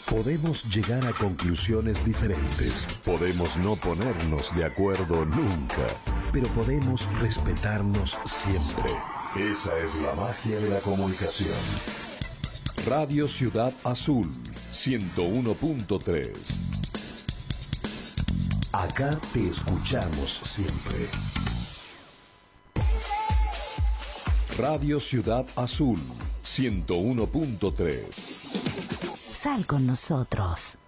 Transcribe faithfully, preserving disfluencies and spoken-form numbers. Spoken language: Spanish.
Podemos llegar a conclusiones diferentes, podemos no ponernos de acuerdo nunca, pero podemos respetarnos siempre. Esa es la magia de la comunicación. Radio Ciudad Azul, ciento uno punto tres. Acá te escuchamos siempre. Radio Ciudad Azul, ciento uno punto tres. Sal con nosotros.